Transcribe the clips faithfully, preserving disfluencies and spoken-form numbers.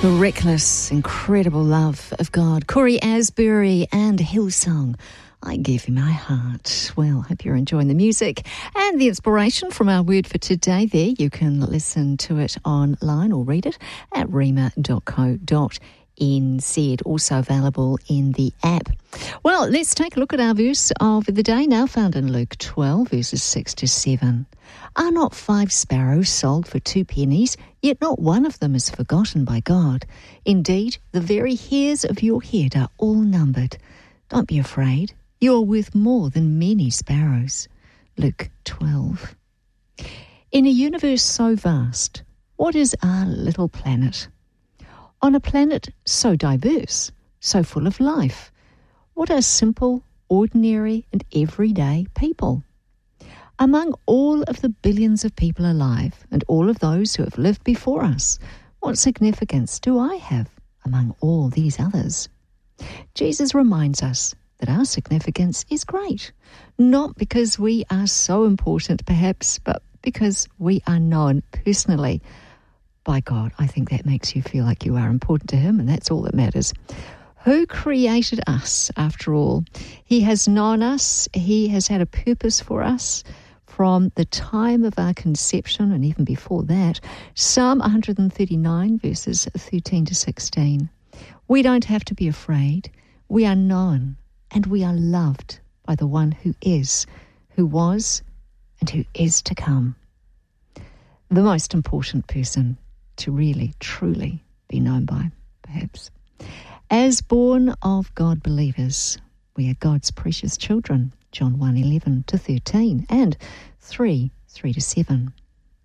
The reckless, incredible love of God. Corey Asbury and Hillsong. I give you my heart. Well, hope you're enjoying the music and the inspiration from our word for today there. You can listen to it online or read it at rhema dot co dot n z. Also available in the app. Well, let's take a look at our verse of the day now, found in Luke twelve, verses six to seven. Are not five sparrows sold for two pennies? Yet not one of them is forgotten by God. Indeed, the very hairs of your head are all numbered. Don't be afraid. You are worth more than many sparrows. Luke twelve. In a universe so vast, what is our little planet? On a planet so diverse, so full of life, what are simple, ordinary, and everyday people? Among all of the billions of people alive and all of those who have lived before us, what significance do I have among all these others? Jesus reminds us that our significance is great, not because we are so important perhaps, but because we are known personally by God. I think that makes you feel like you are important to Him, and that's all that matters. Who created us, after all? He has known us. He has had a purpose for us from the time of our conception and even before that. Psalm one thirty-nine, verses thirteen to sixteen. We don't have to be afraid. We are known and we are loved by the one who is, who was, and who is to come. The most important person to really, truly be known by, perhaps. As born of God believers, we are God's precious children. John one eleven to thirteen and three, three to seven.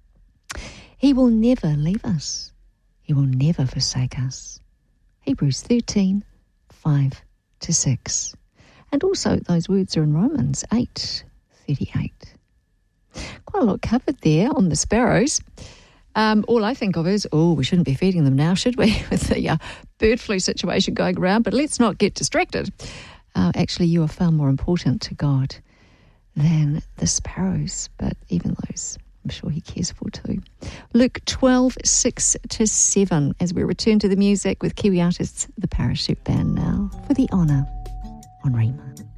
He will never leave us. He will never forsake us. Hebrews thirteen, five to six. And also those words are in Romans eight, thirty-eight. Quite a lot covered there on the sparrows. Um, all I think of is, oh, we shouldn't be feeding them now, should we? With the uh, bird flu situation going around. But let's not get distracted. Uh, actually, you are far more important to God than the sparrows, but even those I'm sure He cares for too. Luke twelve, six to seven, as we return to the music with Kiwi artists The Parachute Band now for The Honour on Rhema.